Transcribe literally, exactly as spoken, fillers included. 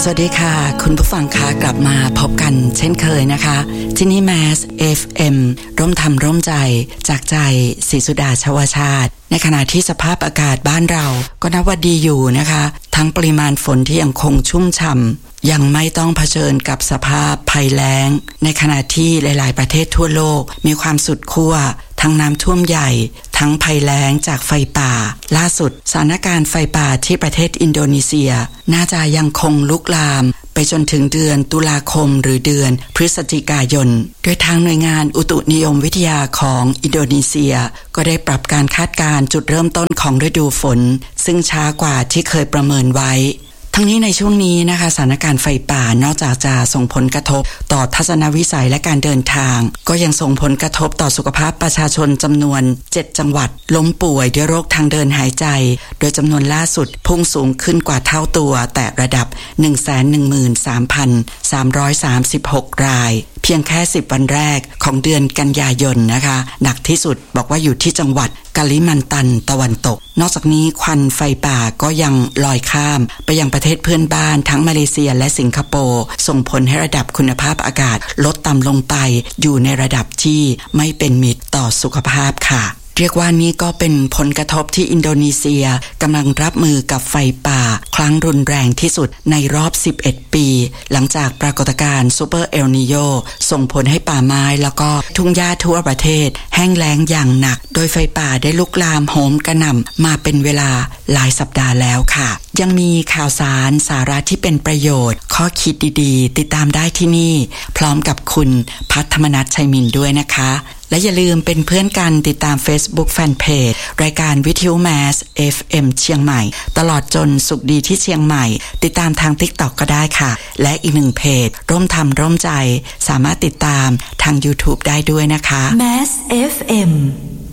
สวัสดีค่ะคุณผู้ฟังคะกลับมาพบกันเช่นเคยนะคะที่นี่ Mass เอฟ เอ็ม ร่วมทำร่วมใจจากใจศรีสุดาชวชาติในขณะที่สภาพอากาศบ้านเราก็นับว่าดีอยู่นะคะทั้งปริมาณฝนที่ยังคงชุ่มฉ่ำยังไม่ต้องเผชิญกับสภาพภัยแล้งในขณะที่หลายๆประเทศทั่วโลกมีความสุดขั้วทั้งน้ำท่วมใหญ่ทั้งภัยแล้งจากไฟป่าล่าสุดสถานการณ์ไฟป่าที่ประเทศอินโดนีเซียน่าจะยังคงลุกลามไปจนถึงเดือนตุลาคมหรือเดือนพฤศจิกายนโดยทางหน่วยงานอุตุนิยมวิทยาของอินโดนีเซียก็ได้ปรับการคาดการณ์จุดเริ่มต้นของฤดูฝนซึ่งช้ากว่าที่เคยประเมินไว้ทั้งนี้ในช่วงนี้นะคะสถานการณ์ไฟป่านอกจากจะส่งผลกระทบต่อทัศนวิสัยและการเดินทางก็ยังส่งผลกระทบต่อสุขภาพประชาชนจำนวนเจ็ดจังหวัดล้มป่วยด้วยโรคทางเดินหายใจโดยจำนวนล่าสุดพุ่งสูงขึ้นกว่าเท่าตัวแต่ระดับ หนึ่งแสนหนึ่งหมื่นสามพันสามร้อยสามสิบหก รายเพียงแค่สิบวันแรกของเดือนกันยายนนะคะหนักที่สุดบอกว่าอยู่ที่จังหวัดกาลิมันตันตะวันตกนอกจากนี้ควันไฟป่าก็ยังลอยข้ามไปยังประเทศเพื่อนบ้านทั้งมาเลเซียและสิงคโปร์ส่งผลให้ระดับคุณภาพอากาศลดต่ำลงไปอยู่ในระดับที่ไม่เป็นมิตรต่อสุขภาพค่ะเรียกว่านี่ก็เป็นผลกระทบที่อินโดนีเซียกำลังรับมือกับไฟป่าครั้งรุนแรงที่สุดในรอบสิบเอ็ดปีหลังจากปรากฏการณ์ซูเปอร์เอลนีโญส่งผลให้ป่าไม้แล้วก็ทุ่งหญ้าทั่วประเทศแห้งแล้งอย่างหนักโดยไฟป่าได้ลุกลามโหมกระหน่ำมาเป็นเวลาหลายสัปดาห์แล้วค่ะยังมีข่าวสารสาระที่เป็นประโยชน์ข้อคิดดีๆติดตามได้ที่นี่พร้อมกับคุณพัฒธรรมนัสชัยมินด้วยนะคะและอย่าลืมเป็นเพื่อนกันติดตาม Facebook Fanpage รายการวิทยุ Mass เอฟ เอ็ม เชียงใหม่ตลอดจนสุขดีที่เชียงใหม่ติดตามทาง TikTok ก็ได้ค่ะและอีกหนึ่งเพจร่วมทำร่วมใจสามารถติดตามทาง YouTube ได้ด้วยนะคะ Mass เอฟ เอ็ม